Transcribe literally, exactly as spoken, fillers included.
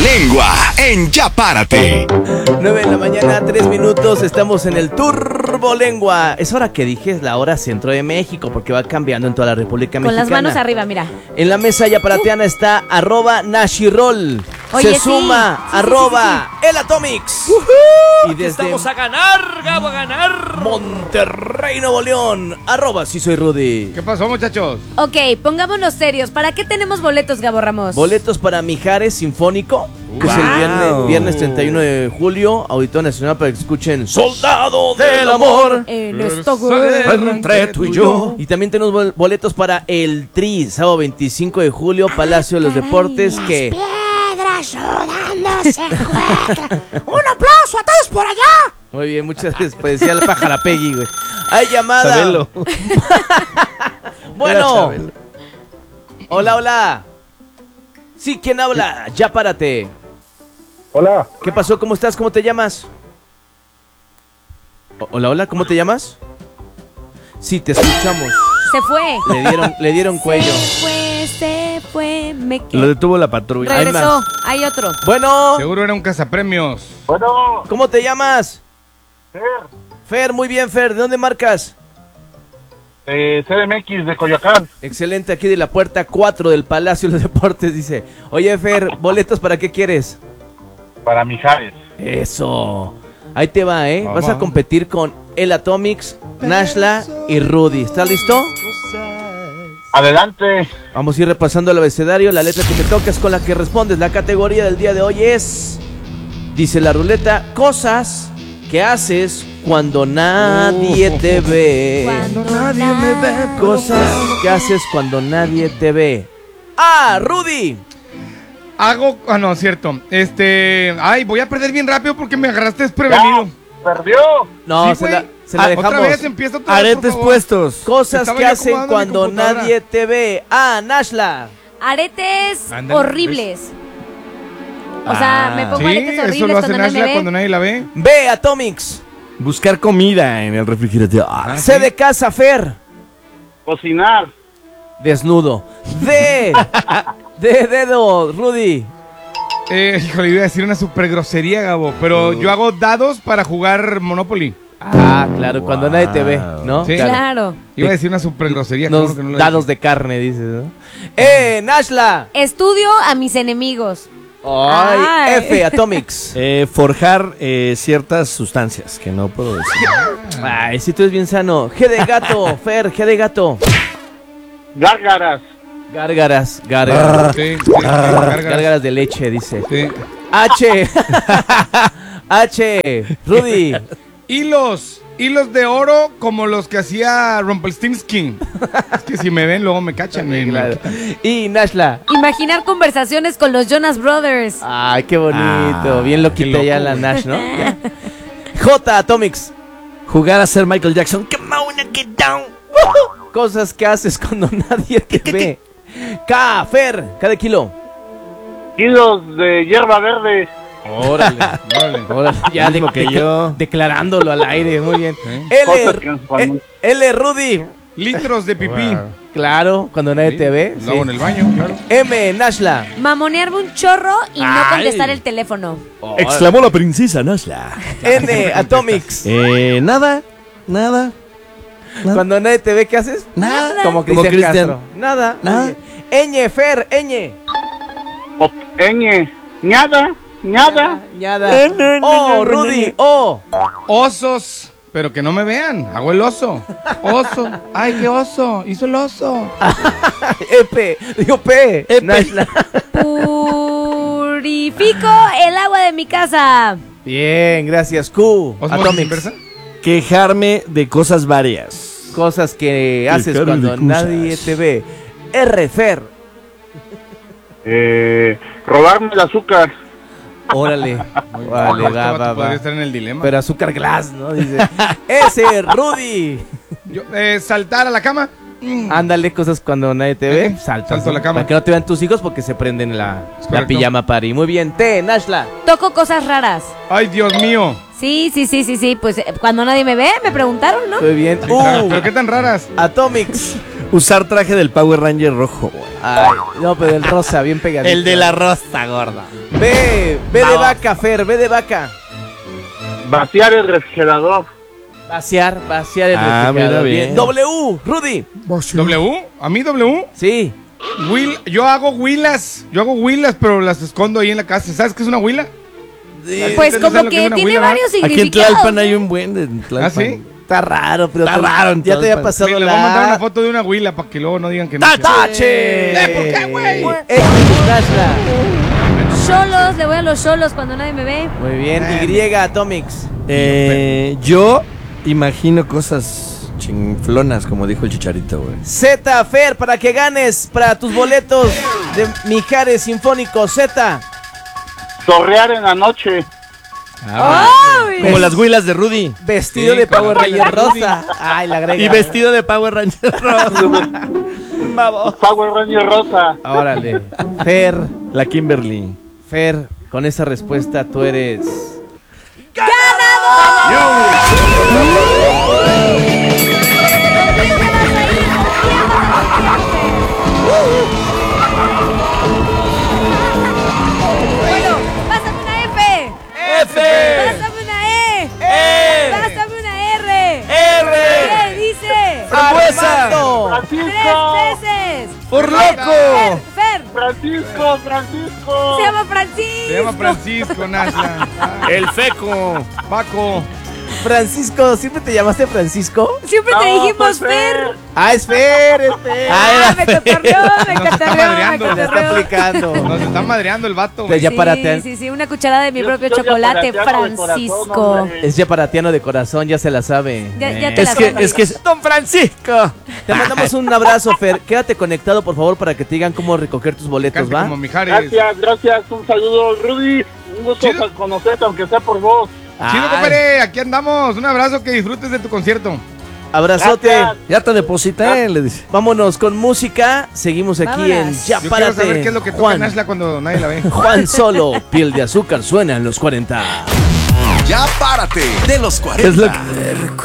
Turbolengua en Ya Párate. nueve de la mañana, tres minutos, estamos en el Turbolengua. Es hora que dije, es la hora centro de México, porque va cambiando en toda la República Con Mexicana. las manos arriba, mira. En la mesa yaparateana está arroba Nashirol. Oye, Se sí. suma Sí, sí, arroba El Atomics. Y desde Estamos a ganar, Gabo, a ganar. Monterrey, Nuevo León, arroba Sí Soy Rudy. ¿Qué pasó, muchachos? Ok, pongámonos serios. ¿Para qué tenemos boletos, Gabo Ramos? Boletos para Mijares Sinfónico, que es el Wow. viernes, viernes treinta y uno de julio, Auditorio Nacional, para que escuchen Soldado del Amor. En esta guerra. Entre tú y yo. Y también tenemos bol- boletos para el Tri, sábado veinticinco de julio, Palacio de los Deportes, que... Piedras rodándose encuentran. Un aplauso a todos por allá. Muy bien, muchas gracias, pues decía el pajarapegui, güey. Hay llamada. Sabelo. Bueno. Hola, hola. Sí, ¿quién habla? Ya párate. Hola, ¿Qué pasó? ¿Cómo estás? ¿Cómo te llamas? O- Hola, hola, ¿cómo te llamas? Sí, te escuchamos. Se fue. Le dieron, le dieron cuello. Se fue, se fue, me Lo quedé. detuvo la patrulla. Hay Regresó. más. Hay otro. Bueno, Seguro era un cazapremios. bueno, ¿cómo te llamas? Fer, Fer, muy bien, Fer. ¿De dónde marcas? eh, C D M X de Coyoacán. Excelente, aquí de la puerta cuatro del Palacio de los Deportes, dice. Oye, Fer, ¿boletos para qué quieres? Para Mijares. Eso. Ahí te va, ¿eh? Vamos. Vas a competir con El Atomics, Nashla y Rudy. ¿Estás listo? Adelante. Vamos a ir repasando el abecedario. La letra que te toca es con la que respondes. La categoría del día de hoy es... Dice la ruleta, cosas que haces cuando nadie te ve. Cuando nadie me ve. Cosas que haces cuando nadie te ve. ¡Ah, Rudy! Hago. Ah, no, cierto. Este. Ay, voy a perder bien rápido porque me agarraste desprevenido. Ya, perdió. No, Sí, se güey. la, se la Ah, dejamos. Otra vez, empieza otra vez, por Aretes favor. puestos. Cosas Estaba que yo hacen acomodando mi cuando computadora. nadie te ve. Ah, Nashla. Aretes Ándale, horribles. O sea, me pongo Sí, aretes horribles eso lo hace cuando nadie me Nashla ve. cuando nadie la ve. B, Atomics. Buscar comida en el refrigerador. Ah, C sí. de casa, Fer. Cocinar. Desnudo. D. De dedo, Rudy. Eh, híjole, iba a decir una super grosería, Gabo. Pero yo hago dados para jugar Monopoly. Ah, claro, cuando nadie te ve, ¿no? Sí. Claro. Iba a decir una super grosería. Unos claro que no lo dados de carne, dices, ¿no? Eh, Nashla. Estudio a mis enemigos. Ay, Ay. F, Atomics. Eh, forjar eh, ciertas sustancias que no puedo decir. Ay, si tú eres bien sano. G de gato, Fer, G de gato. Gárgaras. Gárgaras, gárgaras. Sí, sí, gárgaras. Gárgaras de leche, dice. Sí. H. H. Rudy. Hilos. Hilos de oro como los que hacía Rumpelstiltskin. Es que si me ven, luego me cachan. y me- Claro. Y Nashla. Imaginar conversaciones con los Jonas Brothers. Ay, qué bonito. Ah, bien lo qué quita ya loco, la güey. Nash, ¿no? Ya. J, Atomics. Jugar a ser Michael Jackson. Come on and get down. Cosas que haces cuando nadie te ve. K, Fer, K de kilo. Kilos de hierba verde. Órale. Órale. Órale. Ya de, Mismo que de- yo. declarándolo al aire, muy bien. Sí. Cosas que L, hacen cuando- eh, L, Rudy. Litros de pipí. Claro, cuando nadie te ve. Lo hago sí. en el baño, claro. M, Nashla. Mamonearme un chorro y no Ay. contestar el teléfono. Exclamó la princesa Nashla. N, Atomics. Eh, nada, nada. Cuando nadie te ve, ¿qué haces? Nada. Como Cristian Cristian. Castro. Nada. Nada. Ñ, Fer, Ñ. O- Ñ. Ñada. Ñada. Ñada. O, Rudy, O. Osos. Pero que no me vean. Hago el oso. Oso. Ay, qué oso. Hizo el oso. P, digo P. Nashla. Purifico el agua de mi casa. Bien, gracias. Q, ¿Osmosis Atomics. inversa? Quejarme de cosas varias. Cosas que haces Quejarme cuando de cosas. nadie te ve. R, Fer. Eh, robarme el azúcar. Órale. Órale, Este va, vato va, podría va. estar en el dilema. Pero azúcar glass, ¿no? Dice. S, Rudy. Yo, eh, saltar a la cama. Mm. Ándale, cosas cuando nadie te ve. Ujú. Saltas, Salto a la ¿no? cama. Para que no te vean tus hijos porque se prenden la, la correcto. pijama party. Muy bien. T, Nashla. Toco cosas raras. Ay, Dios mío. Sí, sí, sí, sí, sí. Pues eh, cuando nadie me ve, me preguntaron, ¿no? Muy bien. Sí, claro. U, Pero qué tan raras. Atomics. Usar traje del Power Ranger rojo, güey. Ay, no, pero el rosa, bien pegadito. El de la rosa, gorda. B, B de vaca, Fer, B de vaca. Vaciar el refrigerador. Vaciar, vaciar el Ah, refrigerador. mira bien. W, Rudy. ¿W? ¿A mí W? Sí. Will, yo hago huilas. Yo hago huilas, pero las escondo ahí en la casa. ¿Sabes qué es una huila? Pues ¿Ustedes como saben lo que que es una tiene huila, varios Aquí en significados. Tlalpan hay un buen de Tlalpan. ¿Ah, sí? Está raro, pero Está te- raro en ya te había Tlalpan. pasado Les la voy a mandar una foto de una huila para que luego no digan que no. ¡Tache! Eh, ¿por qué, güey? X, Nashla. Cholos, le voy a los cholos cuando nadie me ve. Muy bien, Y, Atomics. Eh, yo imagino cosas chinflonas, como dijo el Chicharito, güey. Z, Fer, para que ganes para tus boletos de Mijares Sinfónico. Z. Torrear en la noche. ¡Ay! Como las huilas de Rudy. Vestido Sí, de con Power la Ranger huila de Rudy. rosa. Ay, la agrega. Y vestido de Power Ranger rojo. Power Ranger rosa. Órale. Fer, La Kimberly. Fer, con esa respuesta tú eres... Bueno, pásame una F. F. Pásame una E. E. Pásame una R. R. ¿Qué dice? Armando. Tres Francisco. veces. ¡Por Fer, loco! Fer. Francisco, Francisco. Se llama Francisco. Se llama Francisco, Nasla. El Feco. Paco. Francisco, ¿siempre te llamaste Francisco? Siempre te No, dijimos pues, Fer. Ah, es Fer, es Fer. Ah, me cotorreó, me Nos está cotorreó, me madreando, Te está cotorreó. aplicando. Nos está madreando el vato. Pues güey. ya Sí, párate. sí, sí, una cucharada de mi Yo propio soy chocolate, aparatiano de corazón, Francisco. hombre. Es yaparatiano de corazón, ya se la sabe. Ya- ya Eh. te la Es que, sabes. es que es Don Francisco. Te mandamos un abrazo, Fer. Quédate conectado, por favor, para que te digan cómo recoger tus boletos, Cante ¿va? como Mijares. Gracias, gracias. Un saludo, Rudy. Un gusto Chido. conocerte, aunque sea por vos. Chido, Ay, compadre. Aquí andamos. Un abrazo, que disfrutes de tu concierto. abrazote. Gracias. Ya te deposité, le dice. Vámonos con música. Seguimos aquí Vámonos. en Ya Yo quiero Párate. saber qué es lo que toca Juan, Nasla cuando nadie la ve. Juan Solo, Piel de Azúcar suena en los cuarenta. Ya párate de los Es lo cuarenta. que...